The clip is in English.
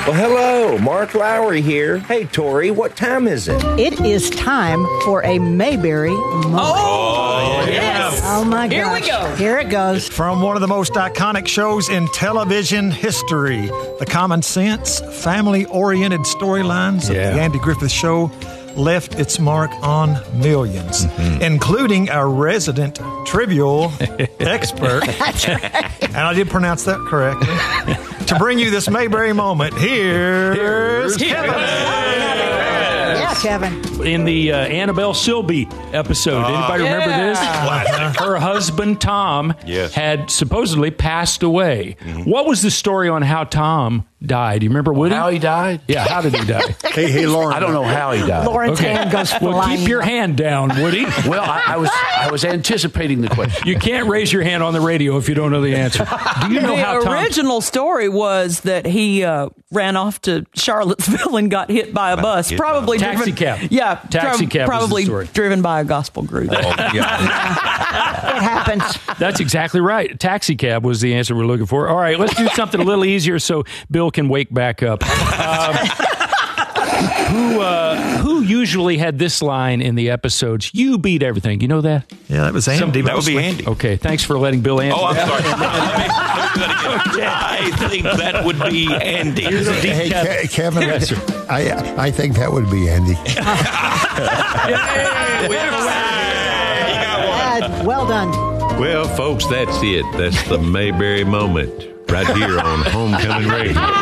Well, hello, Mark Lowry here. Hey, Tori, what time is it? It is time for a Mayberry moment. Oh, yes. Oh, my gosh. Here we go. Here it goes. From one of the most iconic shows in television history, the common sense, family-oriented storylines of the Andy Griffith Show left its mark on millions, including our resident trivial expert. That's right. And I did pronounce that correctly. To bring you this Mayberry moment, here's Kevin. Yeah, Kevin. In the Annabelle Silby episode, anybody remember this? Her husband, Tom, had supposedly passed away. What was the story on how Tom died? Do you remember, Woody? How he died? Yeah, how did he die? Hey, Lauren. I don't know how he died. Lauren's hand goes flying. Well, keep your hand down, Woody. Well, I was anticipating the question. You can't raise your hand on the radio if you don't know the answer. Do you know how The Tom... original story was that he ran off to Charlottesville and got hit by a bus. Probably Taxi cab. Yeah, Taxi cab was probably the story. driven by a gospel group. It happens. That's exactly right. Taxi cab was the answer we're looking for. All right, let's do something a little easier so Bill can wake back up. Who usually had this line in the episodes? You beat everything. You know that? Yeah, that was Andy. That would be Andy. Okay, thanks for letting Bill answer. Oh, I'm sorry. I think that would be Andy. Hey, Kevin, I think that would be Andy. Well done. Well, folks, that's it. That's the Mayberry moment right here on Homecoming Radio.